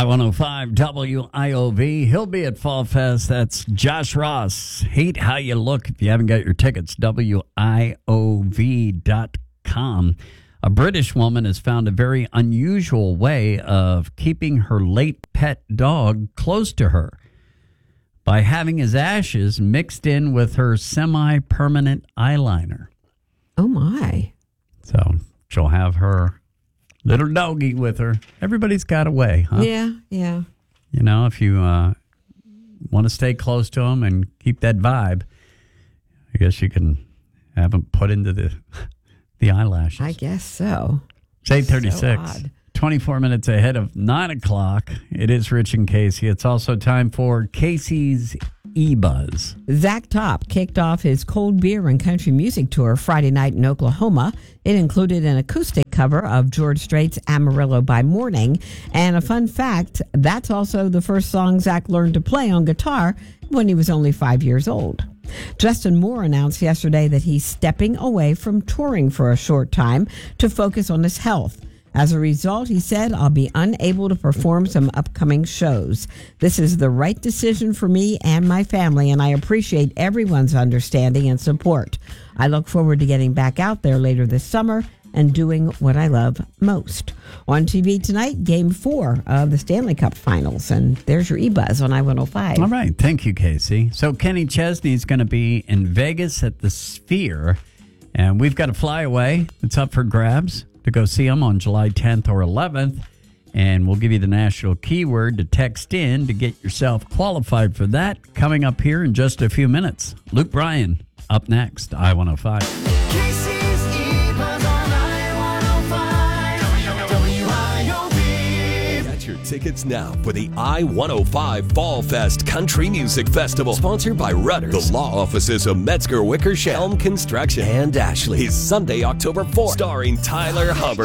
I-105 WIOV. He'll be at Fall Fest. That's Josh Ross. Hate how you look. If you haven't got your tickets, WIOV.com. A British woman has found a very unusual way of keeping her late pet dog close to her by having his ashes mixed in with her semi-permanent eyeliner. Oh, my. So she'll have her little doggy with her. Everybody's got a way, huh? Yeah. You know, if you want to stay close to them and keep that vibe, I guess you can have them put into the eyelashes. I guess so. It's 8:36. So odd. 24 minutes ahead of 9 o'clock. It is Rich and Casey. It's also time for Casey's E-Buzz. Zach Top kicked off his cold beer and country music tour Friday night in Oklahoma. It included an acoustic cover of George Strait's Amarillo by Morning. And a fun fact, that's also the first song Zach learned to play on guitar when he was only 5 years old. Justin Moore announced yesterday that he's stepping away from touring for a short time to focus on his health. As a result, he said, I'll be unable to perform some upcoming shows. This is the right decision for me and my family, and I appreciate everyone's understanding and support. I look forward to getting back out there later this summer and doing what I love most. On TV tonight, Game 4 of the Stanley Cup Finals, and there's your E-Buzz on I-105. All right. Thank you, Casey. So Kenny Chesney's going to be in Vegas at the Sphere, and we've got a flyaway that's up for grabs to go see him on July 10th or 11th. And we'll give you the national keyword to text in to get yourself qualified for that. Coming up here in just a few minutes. Luke Bryan up next, I-105. Casey's E-Buzz on I-105 WIOV. Get your tickets now for the I-105 Fall Fest Country Music Festival, sponsored by Rudder, the law offices of Metzger Wickersham, Elm Construction, and Ashley. Is Sunday, October 4th, starring Tyler Hubbard.